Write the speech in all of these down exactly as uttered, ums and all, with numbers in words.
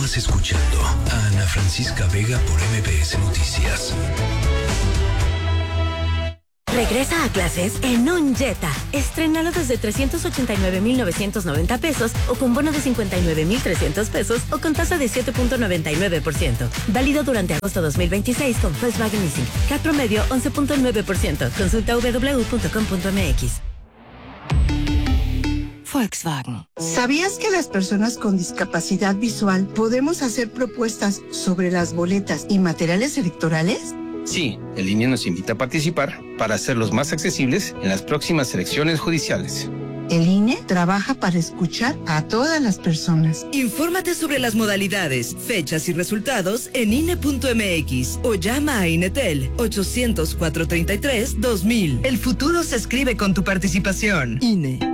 Estás escuchando a Ana Francisca Vega por M B S Noticias. Regresa a clases en un Jetta. Estrénalo desde trescientos ochenta y nueve mil novecientos noventa pesos o con bono de cincuenta y nueve mil trescientos pesos o con tasa de siete punto noventa y nueve por ciento. Válido durante agosto dos mil veintiséis con Volkswagen Leasing. C A T promedio once punto nueve por ciento. Consulta w w w punto com punto m x. Volkswagen. ¿Sabías que las personas con discapacidad visual podemos hacer propuestas sobre las boletas y materiales electorales? Sí, el I N E nos invita a participar para hacerlos más accesibles en las próximas elecciones judiciales. El I N E trabaja para escuchar a todas las personas. Infórmate sobre las modalidades, fechas y resultados en I N E punto m x o llama a Inetel ochocientos, cuatrocientos treinta y tres, dos mil. El futuro se escribe con tu participación. I N E.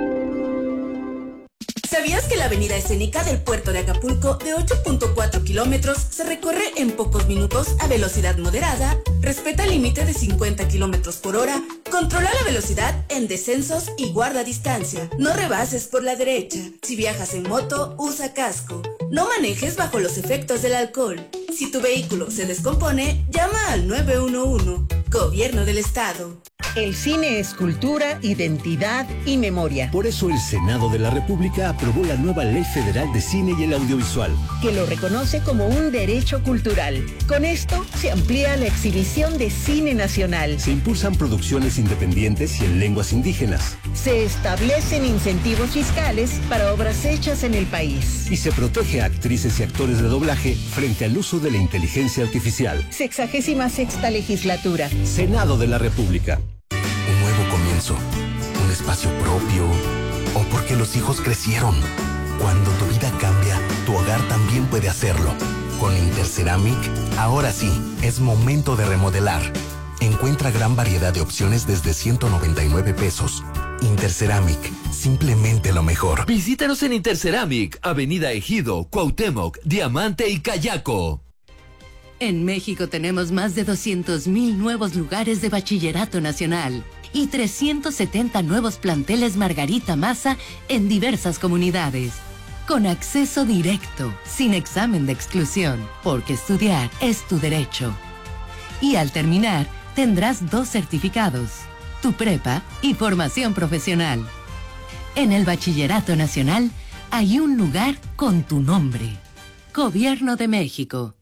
¿Sabías que la avenida escénica del puerto de Acapulco, de ocho punto cuatro kilómetros, se recorre en pocos minutos a velocidad moderada, respeta el límite de cincuenta kilómetros por hora, controla la velocidad en descensos y guarda distancia? No rebases por la derecha. Si viajas en moto, usa casco. No manejes bajo los efectos del alcohol. Si tu vehículo se descompone, llama al nueve uno uno. Gobierno del Estado. El cine es cultura, identidad y memoria. Por eso el Senado de la República aprobó la nueva Ley Federal de Cine y el Audiovisual, que lo reconoce como un derecho cultural. Con esto se amplía la exhibición de cine nacional. Se impulsan producciones independientes y en lenguas indígenas. Se establecen incentivos fiscales para obras hechas en el país. Y se protege a actrices y actores de doblaje frente al uso de la inteligencia artificial. Sexagésima sexta legislatura. Senado de la República. Un nuevo comienzo, un espacio propio, o porque los hijos crecieron. Cuando tu vida cambia, tu hogar también puede hacerlo. Con Interceramic, ahora sí, es momento de remodelar. Encuentra gran variedad de opciones desde ciento noventa y nueve pesos. Interceramic, simplemente lo mejor. Visítanos en Interceramic, Avenida Ejido, Cuauhtémoc, Diamante y Cayaco. En México tenemos más de doscientos mil nuevos lugares de bachillerato nacional y trescientos setenta nuevos planteles Margarita Maza en diversas comunidades. Con acceso directo, sin examen de exclusión, porque estudiar es tu derecho. Y al terminar, tendrás dos certificados, tu prepa y formación profesional. En el Bachillerato Nacional hay un lugar con tu nombre. Gobierno de México.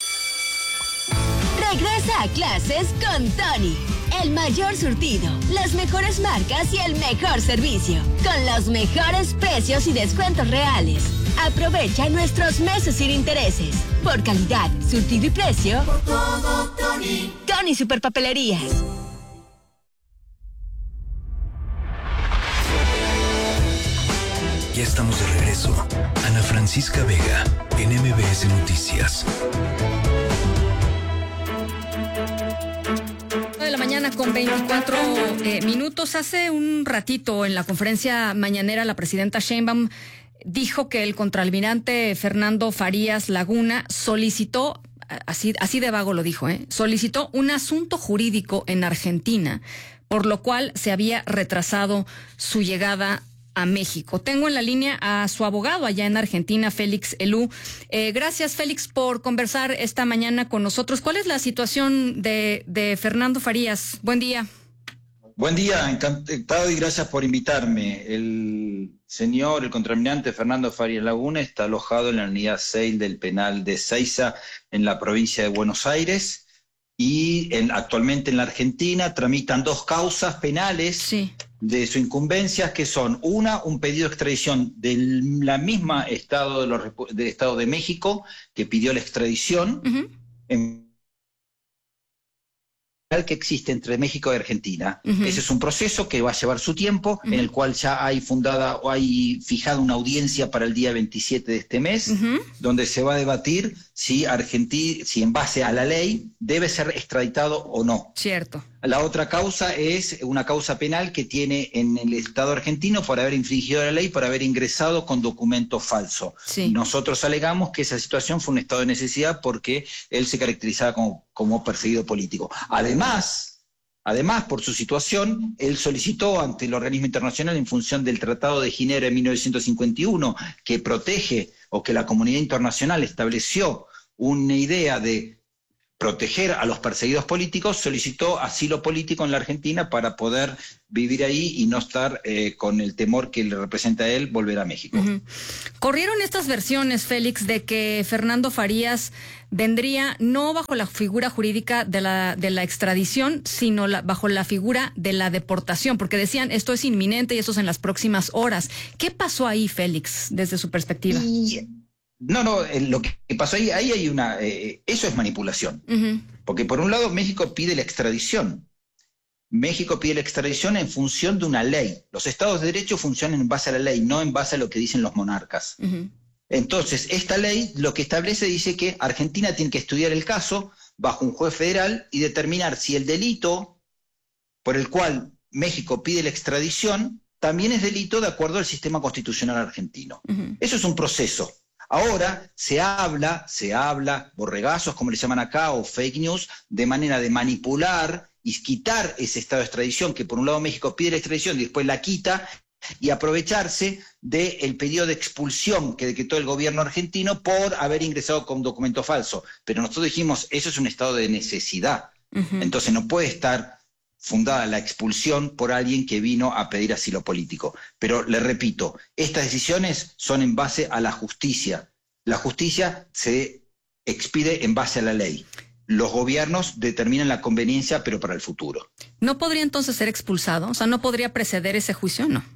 Regresa a clases con Tony. El mayor surtido, las mejores marcas y el mejor servicio. Con los mejores precios y descuentos reales. Aprovecha nuestros meses sin intereses. Por calidad, surtido y precio. Por todo, Tony. Tony Superpapelerías. Ya estamos de regreso. Ana Francisca Vega, en M B S Noticias. De la mañana con veinticuatro eh, minutos. Hace un ratito en la conferencia mañanera la presidenta Sheinbaum dijo que el contraalmirante Fernando Farías Laguna solicitó, así, así de vago lo dijo, ¿eh? solicitó un asunto jurídico en Argentina, por lo cual se había retrasado su llegada a México. Tengo en la línea a su abogado allá en Argentina, Félix Elú. Eh, gracias, Félix, por conversar esta mañana con nosotros. ¿Cuál es la situación de, de Fernando Farías? Buen día. Buen día, encantado y gracias por invitarme. El señor, el contraalmirante Fernando Farías Laguna está alojado en la unidad seis del penal de Ezeiza, en la provincia de Buenos Aires, y en, actualmente en la Argentina tramitan dos causas penales sí. de su incumbencia, que son una, un pedido de extradición del la misma Estado de, los, de Estado de México, que pidió la extradición, uh-huh. en que existe entre México y Argentina. Uh-huh. Ese es un proceso que va a llevar su tiempo, uh-huh. en el cual ya hay fundada o hay fijada una audiencia para el día veintisiete de este mes, uh-huh. donde se va a debatir si Argentina, si en base a la ley debe ser extraditado o no. Cierto. La otra causa es una causa penal que tiene en el Estado argentino por haber infringido la ley, por haber ingresado con documento falso. Sí. Nosotros alegamos que esa situación fue un estado de necesidad porque él se caracterizaba como, como perseguido político. Además, Además, por su situación, él solicitó ante el organismo internacional en función del Tratado de Ginebra de mil novecientos cincuenta y uno, que protege o que la comunidad internacional estableció una idea de proteger a los perseguidos políticos, solicitó asilo político en la Argentina para poder vivir ahí y no estar eh, con el temor que le representa a él volver a México. Uh-huh. Corrieron estas versiones, Félix, de que Fernando Farías vendría no bajo la figura jurídica de la, de la extradición, sino la, bajo la figura de la deportación, porque decían esto es inminente y esto es en las próximas horas. ¿Qué pasó ahí, Félix, desde su perspectiva? Y... No, no, eh, lo que pasó ahí, ahí hay una, eh, eso es manipulación. Uh-huh. Porque por un lado México pide la extradición. México pide la extradición en función de una ley. Los estados de derecho funcionan en base a la ley, no en base a lo que dicen los monarcas. Uh-huh. Entonces, esta ley lo que establece dice que Argentina tiene que estudiar el caso bajo un juez federal y determinar si el delito por el cual México pide la extradición también es delito de acuerdo al sistema constitucional argentino. Uh-huh. Eso es un proceso. Ahora se habla, se habla, borregazos como le llaman acá, o fake news, de manera de manipular y quitar ese estado de extradición, que por un lado México pide la extradición y después la quita, y aprovecharse del pedido de expulsión que decretó el gobierno argentino por haber ingresado con documento falso. Pero nosotros dijimos, eso es un estado de necesidad. Uh-huh. Entonces no puede estar fundada la expulsión por alguien que vino a pedir asilo político. Pero le repito, estas decisiones son en base a la justicia. La justicia se expide en base a la ley. Los gobiernos determinan la conveniencia, pero para el futuro. ¿No podría entonces ser expulsado? O sea, ¿no podría preceder ese juicio? No.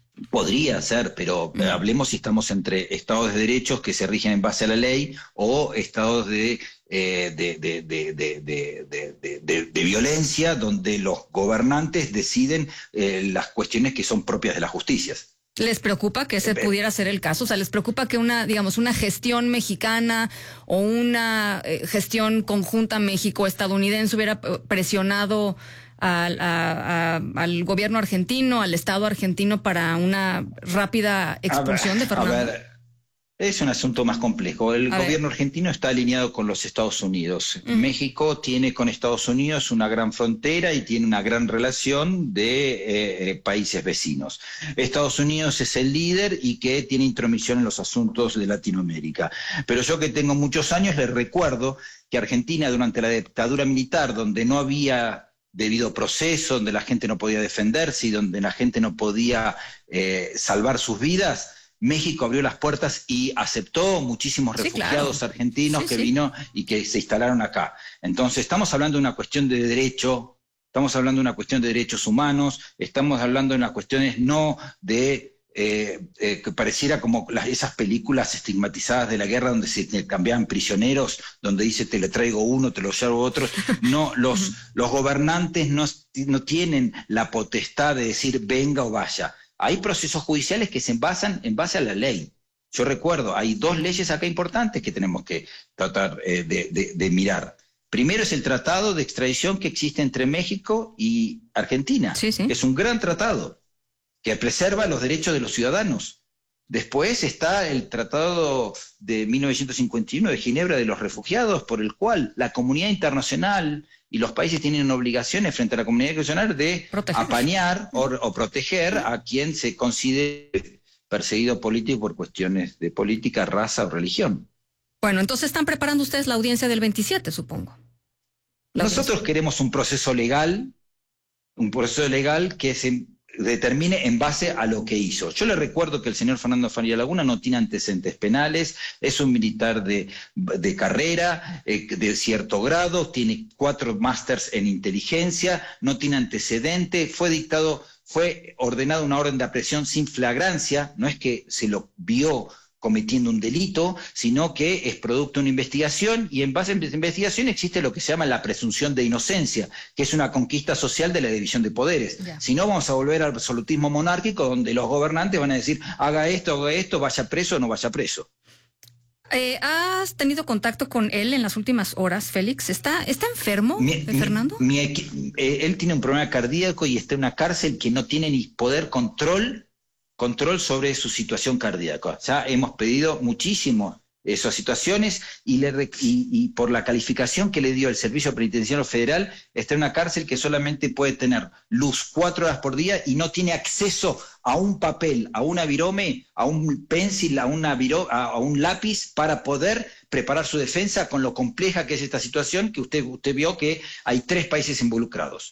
Podría ser, pero mm. hablemos si estamos entre estados de derechos que se rigen en base a la ley o estados de, eh, de, de, de, de, de, de, de, de violencia donde los gobernantes deciden eh, las cuestiones que son propias de las justicias. ¿Les preocupa que ese pudiera ser el caso? O sea, ¿les preocupa que una, digamos, una gestión mexicana o una eh, gestión conjunta México-estadounidense hubiera presionado Al, a, a, al gobierno argentino, al Estado argentino para una rápida expulsión ver, de Fernando? A ver, es un asunto más complejo. El a gobierno ver. argentino está alineado con los Estados Unidos. Uh-huh. México tiene con Estados Unidos una gran frontera y tiene una gran relación de eh, países vecinos. Estados Unidos es el líder y que tiene intromisión en los asuntos de Latinoamérica. Pero yo que tengo muchos años les recuerdo que Argentina durante la dictadura militar, donde no había debido proceso, donde la gente no podía defenderse y donde la gente no podía eh, salvar sus vidas, México abrió las puertas y aceptó muchísimos sí, refugiados claro. argentinos sí, que sí. vino y que se instalaron acá. Entonces estamos hablando de una cuestión de derecho, estamos hablando de una cuestión de derechos humanos, estamos hablando de unas cuestiones no de... Eh, eh, que pareciera como las, esas películas estigmatizadas de la guerra donde se cambiaban prisioneros, donde dice te le traigo uno, te lo llevo otro. No, los, los gobernantes no, no tienen la potestad de decir venga o vaya. Hay procesos judiciales que se basan en base a la ley. Yo recuerdo, hay dos leyes acá importantes que tenemos que tratar eh, de, de, de mirar. Primero es el tratado de extradición que existe entre México y Argentina. Sí, sí. Es un gran tratado que preserva los derechos de los ciudadanos. Después está el Tratado de mil novecientos cincuenta y uno de Ginebra de los Refugiados, por el cual la comunidad internacional y los países tienen obligaciones frente a la comunidad internacional de proteger. apañar o, o proteger a quien se considere perseguido político por cuestiones de política, raza o religión. Bueno, entonces están preparando ustedes la audiencia del veintisiete, supongo. La Nosotros audiencia. queremos un proceso legal, un proceso legal que se determine en base a lo que hizo. Yo le recuerdo que el señor Fernando Farías Laguna no tiene antecedentes penales, es un militar de, de carrera, eh, de cierto grado, tiene cuatro másters en inteligencia, no tiene antecedentes, fue dictado, fue ordenada una orden de aprehensión sin flagrancia, no es que se lo vio cometiendo un delito, sino que es producto de una investigación y en base a esa investigación existe lo que se llama la presunción de inocencia, que es una conquista social de la división de poderes. Yeah. Si no, vamos a volver al absolutismo monárquico donde los gobernantes van a decir haga esto, haga esto, vaya preso o no vaya preso. Eh, ¿Has tenido contacto con él en las últimas horas, Félix? ¿Está, está enfermo, mi, Fernando? Mi, mi, eh, él tiene un problema cardíaco y está en una cárcel que no tiene ni poder control control sobre su situación cardíaca. Ya hemos pedido muchísimo esas situaciones y, le, y, y por la calificación que le dio el Servicio Penitenciario Federal, está en una cárcel que solamente puede tener luz cuatro horas por día y no tiene acceso a un papel, a una virome, a un pencil, a, una viro, a, a un lápiz para poder preparar su defensa con lo compleja que es esta situación, que usted, usted vio que hay tres países involucrados.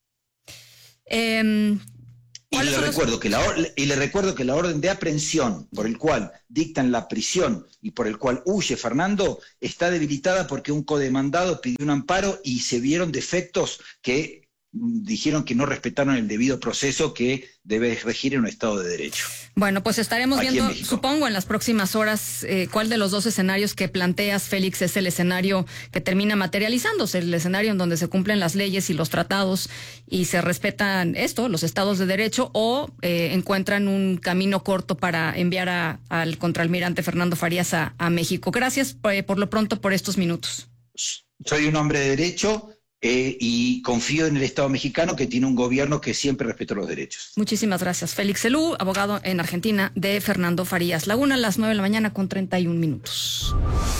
Eh... Y le, recuerdo que la, y le recuerdo que la orden de aprehensión por el cual dictan la prisión y por el cual huye Fernando está debilitada porque un codemandado pidió un amparo y se vieron defectos que dijeron que no respetaron el debido proceso que debe regir en un Estado de Derecho. Bueno, pues estaremos Aquí viendo, en supongo, en las próximas horas, eh, cuál de los dos escenarios que planteas, Félix, es el escenario que termina materializándose, el escenario en donde se cumplen las leyes y los tratados y se respetan esto, los Estados de Derecho, o eh, encuentran un camino corto para enviar a, al contraalmirante Fernando Farías a, a México. Gracias eh, por lo pronto por estos minutos. Soy un hombre de derecho. Eh, y confío en el Estado mexicano, que tiene un gobierno que siempre respeta los derechos. Muchísimas gracias. Félix Selú, abogado en Argentina de Fernando Farías Laguna, a las nueve de la mañana con treinta y un minutos.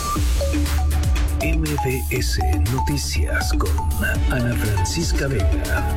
M V S Noticias con Ana Francisca Vega.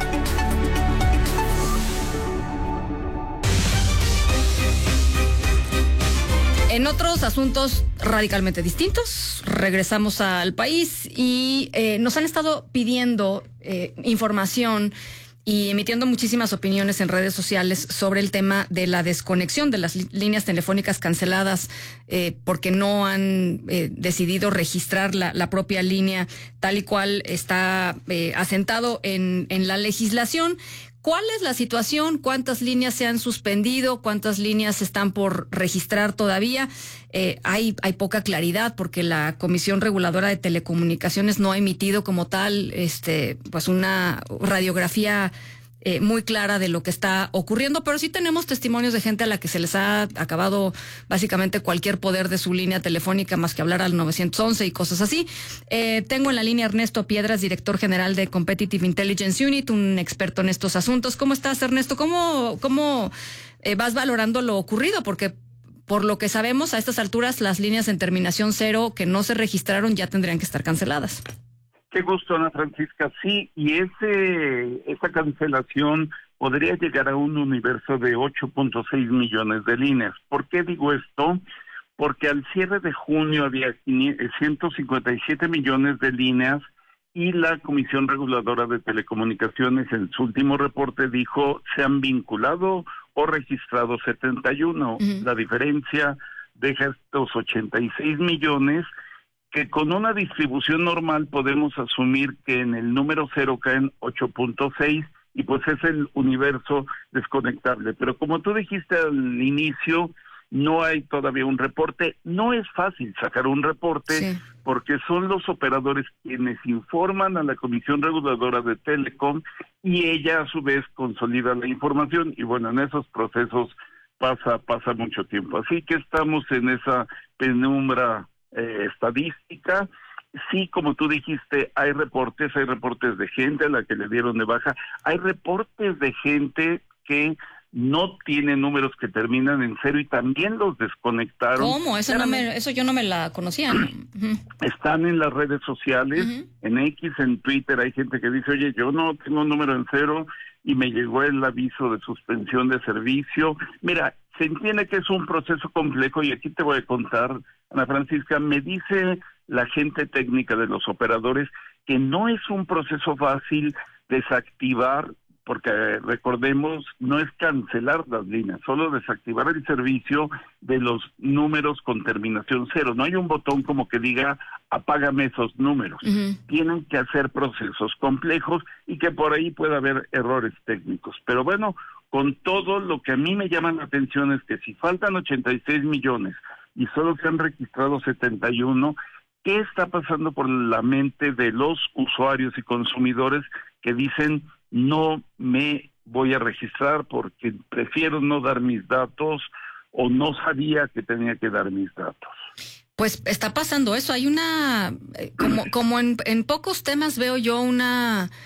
En otros asuntos radicalmente distintos, regresamos al país y eh, nos han estado pidiendo eh, información y emitiendo muchísimas opiniones en redes sociales sobre el tema de la desconexión de las li- líneas telefónicas canceladas eh, porque no han eh, decidido registrar la, la propia línea tal y cual está eh, asentado en, en la legislación. ¿Cuál es la situación? ¿Cuántas líneas se han suspendido? ¿Cuántas líneas están por registrar todavía? Eh, hay, hay poca claridad porque la Comisión Reguladora de Telecomunicaciones no ha emitido como tal este, pues una radiografía eh, muy clara de lo que está ocurriendo, pero sí tenemos testimonios de gente a la que se les ha acabado básicamente cualquier poder de su línea telefónica más que hablar al nueve once y cosas así. Eh, tengo en la línea Ernesto Piedras, director general de Competitive Intelligence Unit, un experto en estos asuntos. ¿Cómo estás, Ernesto? ¿Cómo, cómo eh, vas valorando lo ocurrido? Porque por lo que sabemos, a estas alturas las líneas en terminación cero que no se registraron ya tendrían que estar canceladas. Qué gusto, Ana Francisca. Sí, y ese esa cancelación podría llegar a un universo de ocho punto seis millones de líneas. ¿Por qué digo esto? Porque al cierre de junio había ciento cincuenta y siete millones de líneas y la Comisión Reguladora de Telecomunicaciones en su último reporte dijo se han vinculado o registrado setenta y uno. Uh-huh. La diferencia deja estos ochenta y seis millones que con una distribución normal podemos asumir que en el número cero caen ocho punto seis y pues es el universo desconectable. Pero como tú dijiste al inicio, no hay todavía un reporte. No es fácil sacar un reporte sí. porque son los operadores quienes informan a la Comisión Reguladora de Telecom y ella a su vez consolida la información y bueno, en esos procesos pasa, pasa mucho tiempo. Así que estamos en esa penumbra Eh, estadística. Sí, como tú dijiste, hay reportes, hay reportes de gente a la que le dieron de baja, hay reportes de gente que no tiene números que terminan en cero y también los desconectaron. ¿Cómo? Eso, no me, eso yo no me la conocía. Uh-huh. Están en las redes sociales, uh-huh. en X, en Twitter, hay gente que dice, oye, yo no tengo un número en cero y me llegó el aviso de suspensión de servicio. Mira, se entiende que es un proceso complejo y aquí te voy a contar, Ana Francisca, me dice la gente técnica de los operadores que no es un proceso fácil desactivar, porque eh, recordemos, no es cancelar las líneas, solo desactivar el servicio de los números con terminación cero. No hay un botón como que diga, apágame esos números. Uh-huh. Tienen que hacer procesos complejos y que por ahí puede haber errores técnicos. Pero bueno, con todo lo que a mí me llama la atención es que si faltan ochenta y seis millones y solo se han registrado setenta y uno, ¿qué está pasando por la mente de los usuarios y consumidores que dicen no me voy a registrar porque prefiero no dar mis datos o no sabía que tenía que dar mis datos? Pues está pasando eso. Hay una, como, como en, en pocos temas veo yo una...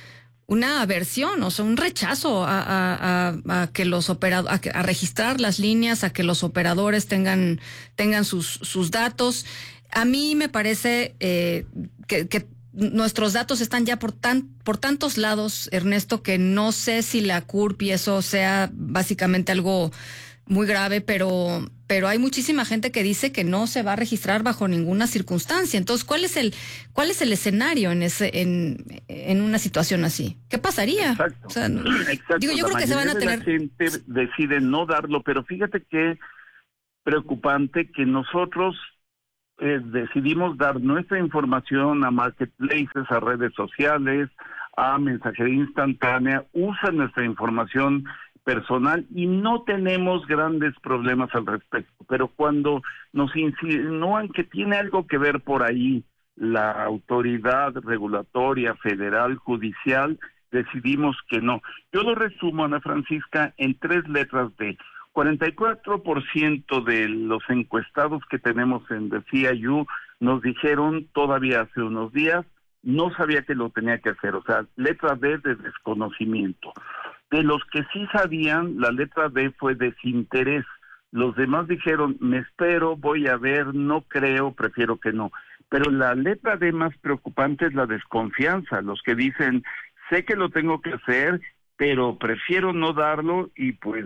una aversión, o sea, un rechazo a, a, a, a que los operadores, a, a registrar las líneas, a que los operadores tengan, tengan sus, sus datos. A mí me parece eh, que, que nuestros datos están ya por tan, por tantos lados, Ernesto, que no sé si la C U R P y eso sea básicamente algo muy grave, pero pero hay muchísima gente que dice que no se va a registrar bajo ninguna circunstancia. Entonces, ¿cuál es el cuál es el escenario en ese en, en una situación así? ¿Qué pasaría? Exacto. O sea, no, Exacto. Digo, yo la creo que se van a tener. La gente decide no darlo, pero fíjate qué preocupante que nosotros eh, decidimos dar nuestra información a marketplaces, a redes sociales, a mensajería instantánea, usan nuestra información personal y no tenemos grandes problemas al respecto, pero cuando nos insinúan que tiene algo que ver por ahí la autoridad regulatoria, federal, judicial, decidimos que no. Yo lo resumo, Ana Francisca, en tres letras de cuarenta y cuatro por ciento de los encuestados que tenemos en The C I U nos dijeron todavía hace unos días, no sabía que lo tenía que hacer, o sea, letra D de desconocimiento. De los que sí sabían, la letra D fue desinterés. Los demás dijeron, me espero, voy a ver, no creo, prefiero que no. Pero la letra D más preocupante es la desconfianza. Los que dicen, sé que lo tengo que hacer, pero prefiero no darlo y pues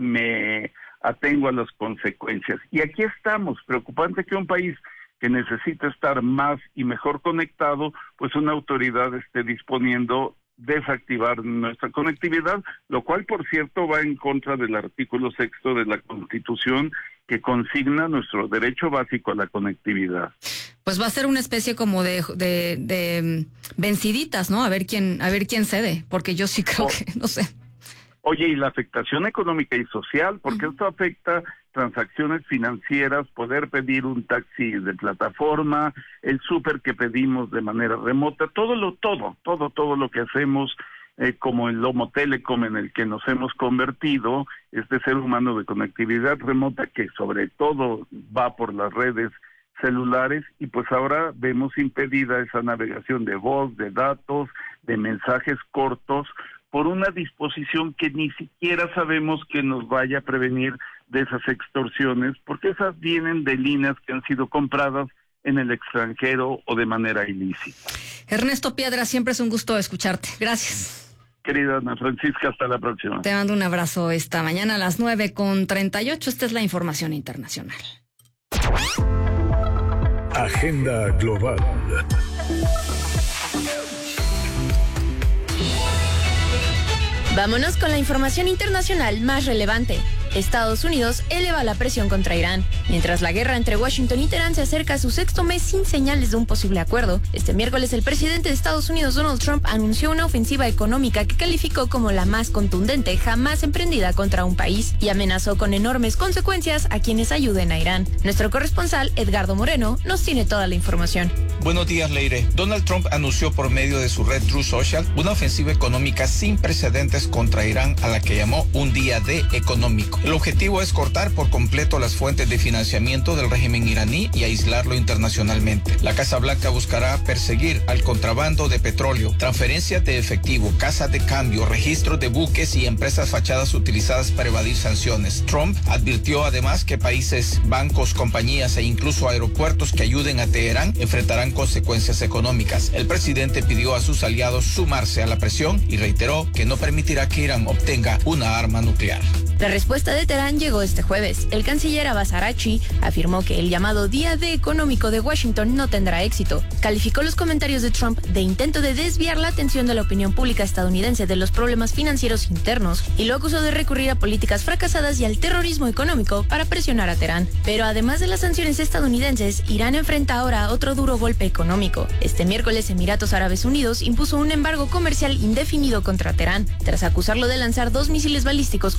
me atengo a las consecuencias. Y aquí estamos, preocupante que un país que necesita estar más y mejor conectado, pues una autoridad esté disponiendo desactivar nuestra conectividad, lo cual, por cierto, va en contra del artículo sexto de la Constitución que consigna nuestro derecho básico a la conectividad. Pues va a ser una especie como de, de, de venciditas, ¿no? A ver quién, a ver quién cede, porque yo sí creo oh. que, no sé. Oye, y la afectación económica y social, porque uh-huh. esto afecta transacciones financieras, poder pedir un taxi de plataforma, el súper que pedimos de manera remota, todo lo, todo, todo, todo lo que hacemos eh, como el Lomo Telecom en el que nos hemos convertido, este ser humano de conectividad remota que sobre todo va por las redes celulares y pues ahora vemos impedida esa navegación de voz, de datos, de mensajes cortos, por una disposición que ni siquiera sabemos que nos vaya a prevenir de esas extorsiones, porque esas vienen de líneas que han sido compradas en el extranjero o de manera ilícita. Ernesto Piedra, siempre es un gusto escucharte. Gracias. Querida Ana Francisca, hasta la próxima. Te mando un abrazo esta mañana a las nueve con treinta y ocho. Esta es la información internacional. Agenda Global. Vámonos con la información internacional más relevante. Estados Unidos eleva la presión contra Irán. Mientras la guerra entre Washington y Teherán se acerca a su sexto mes sin señales de un posible acuerdo, este miércoles el presidente de Estados Unidos, Donald Trump, anunció una ofensiva económica que calificó como la más contundente jamás emprendida contra un país y amenazó con enormes consecuencias a quienes ayuden a Irán. Nuestro corresponsal, Edgardo Moreno, nos tiene toda la información. Buenos días, Leire. Donald Trump anunció por medio de su red Truth Social una ofensiva económica sin precedentes contra Irán a la que llamó un día D económico. El objetivo es cortar por completo las fuentes de financiamiento del régimen iraní y aislarlo internacionalmente. La Casa Blanca buscará perseguir al contrabando de petróleo, transferencias de efectivo, casas de cambio, registros de buques y empresas fachadas utilizadas para evadir sanciones. Trump advirtió además que países, bancos, compañías e incluso aeropuertos que ayuden a Teherán enfrentarán consecuencias económicas. El presidente pidió a sus aliados sumarse a la presión y reiteró que no permitirá que Irán obtenga una arma nuclear. La respuesta de Teherán llegó este jueves. El canciller Abbas Araghchi afirmó que el llamado Día D económico de Washington no tendrá éxito. Calificó los comentarios de Trump de intento de desviar la atención de la opinión pública estadounidense de los problemas financieros internos y lo acusó de recurrir a políticas fracasadas y al terrorismo económico para presionar a Teherán. Pero además de las sanciones estadounidenses, Irán enfrenta ahora otro duro golpe económico. Este miércoles, Emiratos Árabes Unidos impuso un embargo comercial indefinido contra Teherán, tras acusarlo de lanzar dos misiles balísticos contra su territorio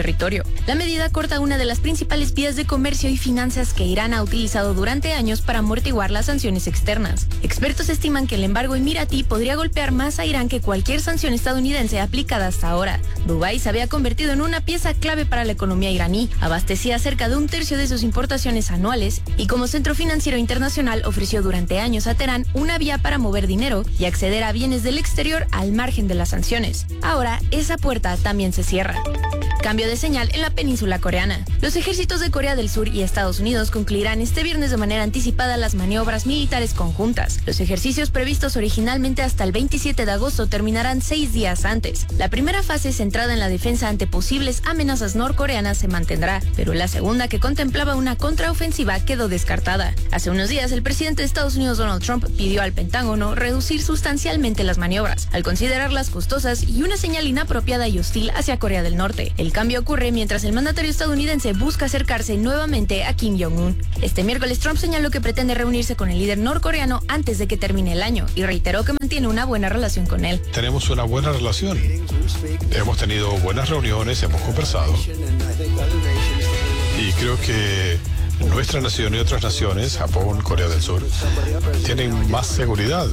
territorio. La medida corta una de las principales vías de comercio y finanzas que Irán ha utilizado durante años para amortiguar las sanciones externas. Expertos estiman que el embargo emiratí podría golpear más a Irán que cualquier sanción estadounidense aplicada hasta ahora. Dubái se había convertido en una pieza clave para la economía iraní, abastecía cerca de un tercio de sus importaciones anuales y como centro financiero internacional ofreció durante años a Teherán una vía para mover dinero y acceder a bienes del exterior al margen de las sanciones. Ahora, esa puerta también se cierra. Cambio de señal en la península coreana. Los ejércitos de Corea del Sur y Estados Unidos concluirán este viernes de manera anticipada las maniobras militares conjuntas. Los ejercicios previstos originalmente hasta el veintisiete de agosto terminarán seis días antes. La primera fase, centrada en la defensa ante posibles amenazas norcoreanas, se mantendrá, pero la segunda, que contemplaba una contraofensiva, quedó descartada. Hace unos días, el presidente de Estados Unidos, Donald Trump, pidió al Pentágono reducir sustancialmente las maniobras, al considerarlas costosas y una señal inapropiada y hostil hacia Corea del Norte. El cambio ocurre mientras el mandatario estadounidense busca acercarse nuevamente a Kim Jong-un. Este miércoles, Trump señaló que pretende reunirse con el líder norcoreano antes de que termine el año y reiteró que mantiene una buena relación con él. Tenemos una buena relación. Hemos tenido buenas reuniones, hemos conversado. Y creo que nuestra nación y otras naciones, Japón, Corea del Sur, tienen más seguridad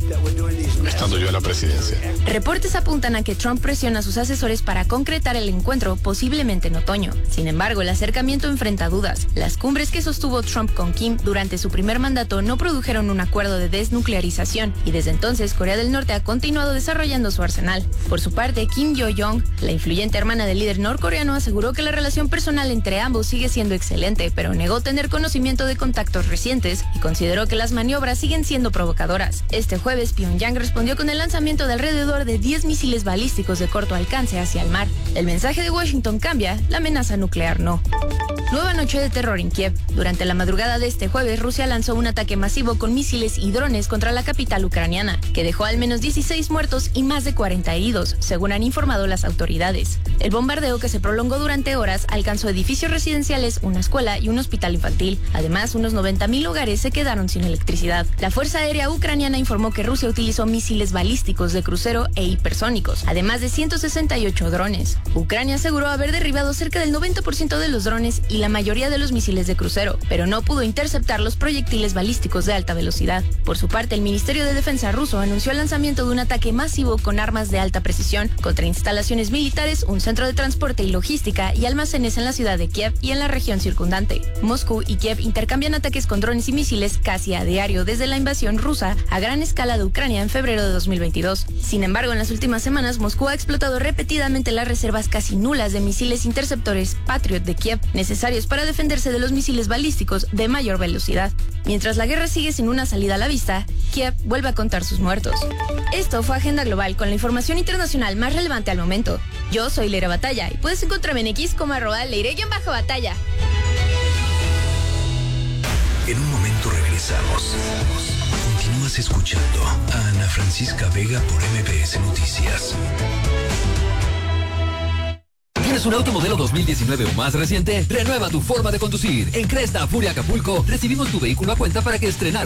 estando yo en la presidencia. Reportes apuntan a que Trump presiona a sus asesores para concretar el encuentro, posiblemente en otoño. Sin embargo, el acercamiento enfrenta dudas. Las cumbres que sostuvo Trump con Kim durante su primer mandato no produjeron un acuerdo de desnuclearización y desde entonces Corea del Norte ha continuado desarrollando su arsenal. Por su parte, Kim Yo-jong, la influyente hermana del líder norcoreano, aseguró que la relación personal entre ambos sigue siendo excelente, pero negó tener conocimiento de contactos recientes y consideró que las maniobras siguen siendo provocadoras. Este jueves, Pyongyang respondió con el lanzamiento de alrededor de diez misiles balísticos de corto alcance hacia el mar. El mensaje de Washington cambia, la amenaza nuclear no. Nueva noche de terror en Kiev. Durante la madrugada de este jueves, Rusia lanzó un ataque masivo con misiles y drones contra la capital ucraniana, que dejó al menos dieciséis muertos y más de cuarenta heridos, según han informado las autoridades. El bombardeo, que se prolongó durante horas, alcanzó edificios residenciales, una escuela y un hospital infantil. Además, unos noventa mil hogares se quedaron sin electricidad. La Fuerza Aérea Ucraniana informó que Rusia utilizó misiles balísticos de crucero e hipersónicos, además de ciento sesenta y ocho drones. Ucrania aseguró haber derribado cerca del noventa por ciento de los drones y la mayoría de los misiles de crucero, pero no pudo interceptar los proyectiles balísticos de alta velocidad. Por su parte, el Ministerio de Defensa ruso anunció el lanzamiento de un ataque masivo con armas de alta precisión contra instalaciones militares, un centro de transporte y logística y almacenes en la ciudad de Kiev y en la región circundante. Moscú y Kiev intercambian ataques con drones y misiles casi a diario desde la invasión rusa a gran escala de Ucrania en febrero de dos mil veintidós. Sin embargo, en las últimas semanas, Moscú ha explotado repetidamente las reservas casi nulas de misiles interceptores Patriot de Kiev, necesarios para defenderse de los misiles balísticos de mayor velocidad. Mientras la guerra sigue sin una salida a la vista, Kiev vuelve a contar sus muertos. Esto fue Agenda Global con la información internacional más relevante al momento. Yo soy Leira Batalla y puedes encontrarme en X como arroba leire-batalla. En un momento regresamos. Continúas escuchando a Ana Francisca Vega por M B S Noticias. ¿Tienes un auto modelo dos mil diecinueve o más reciente? Renueva tu forma de conducir. En Cresta Furia Acapulco recibimos tu vehículo a cuenta para que estrenar